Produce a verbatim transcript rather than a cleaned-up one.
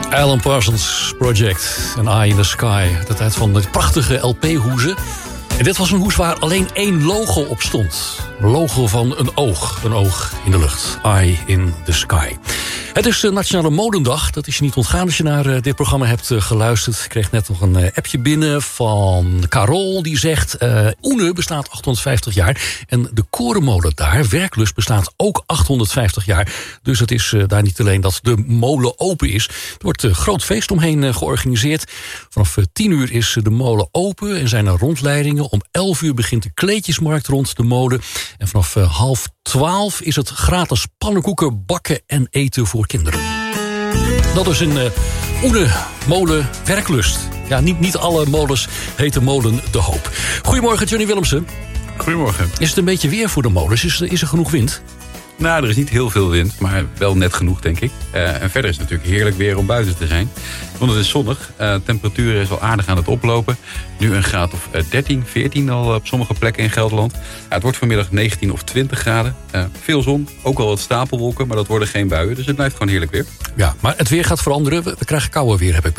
Alan Parsons Project, An Eye in the Sky. De tijd van de prachtige L P-hoezen. En dit was een hoes waar alleen één logo op stond. Een logo van een oog. Een oog in de lucht. Eye in the Sky. Het is de Nationale Modendag. Dat is je niet ontgaan als je naar uh, dit programma hebt uh, geluisterd. Ik kreeg net nog een uh, appje binnen van Carol. Die zegt, uh, Oene bestaat achthonderdvijftig jaar. En de korenmolen daar, Werklust, bestaat ook achthonderdvijftig jaar. Dus het is uh, daar niet alleen dat de molen open is. Er wordt een uh, groot feest omheen uh, georganiseerd. Vanaf uh, tien uur is uh, de molen open en zijn er rondleidingen. Om elf uur begint de kleedjesmarkt rond de molen. En vanaf uh, half twaalf is het gratis pannenkoeken bakken en eten voor kinderen. Dat is een uh, Oene molen Werklust. Ja, niet, niet alle molens heten molen De Hoop. Goedemorgen, Johnny Willemsen. Goedemorgen. Is het een beetje weer voor de molens? Is, is er genoeg wind? Nou, er is niet heel veel wind, maar wel net genoeg, denk ik. Uh, en verder is het natuurlijk heerlijk weer om buiten te zijn. Want het is zonnig. Uh, de temperatuur is al aardig aan het oplopen. Nu een graad of uh, dertien, veertien al op sommige plekken in Gelderland. Uh, het wordt vanmiddag negentien of twintig graden. Uh, veel zon, ook al wat stapelwolken, maar dat worden geen buien. Dus het blijft gewoon heerlijk weer. Ja, maar het weer gaat veranderen. We, we krijgen koude weer, heb ik